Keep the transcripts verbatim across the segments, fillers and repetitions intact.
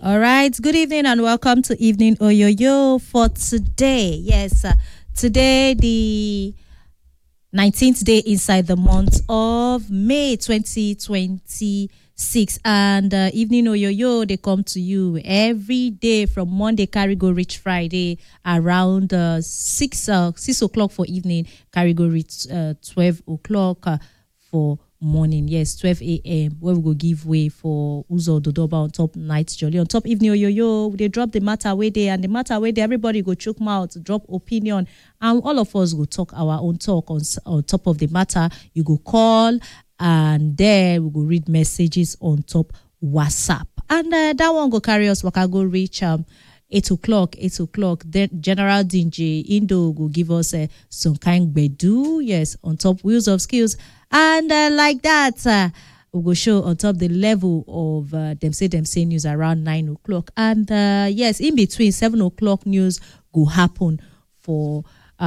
All right. Good evening and welcome to Evening Oyoyo for today. Yes, uh, today the nineteenth day inside the month of May twenty twenty-six, and uh, Evening Oyoyo, they come to you every day from Monday carry go reach Friday around uh, six uh, six o'clock for evening, carry go reach uh, twelve o'clock uh, for morning. Yes, twelve a.m. where we go give way for Uzo Dodoba on top night jolly. On top Evening Oyoyo, they drop the matter way there, and the matter way there, everybody go choke mouth, drop opinion, and all of us go talk our own talk on, on top of the matter. You go call, and then we go read messages on top WhatsApp. And uh, that one go carry us, waka go reach um eight o'clock, eight o'clock. Then General Dingy Indo go give us uh, some kind bedu, yes, on top Wheels of Skills. And uh, like that, uh, we go show on top the level of uh, them say them say news around nine o'clock. And uh, yes, in between seven o'clock news go happen for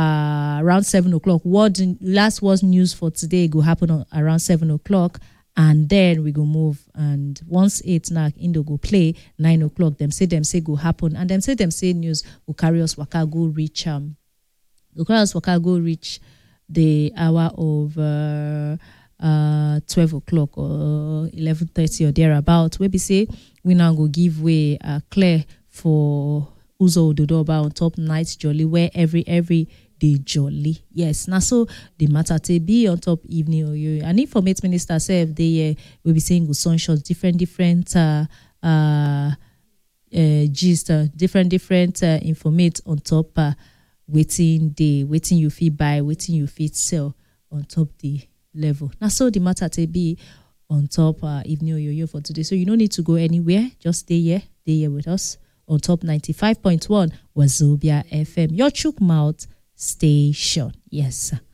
uh, around seven o'clock. What last was news for today go happen on, around seven o'clock. And then we go move, and once eight now Indo go play nine o'clock. Them say them say go happen, and them say them say news will carry us waka go reach um, will carry us waka go reach the hour of uh, uh twelve o'clock or eleven thirty or thereabout. Where we say we now go give way uh, clear for Uzo Dodoba on top night jolly, where every every day jolly. Yes, now so the matter to be on top Evening Oyoyo. And Informate Minister said they uh, will be saying good sunshots, different different uh uh uh gist, uh, different different uh, informate on top uh waiting day, waiting you fit buy, waiting you fit sell on top the level. Now so the matter to be on top uh, Evening Oyoyo for today. So you don't need to go anywhere, just stay here, stay here with us on top ninety-five point one Wazobia F M, your chook mouth station. Yes, sir.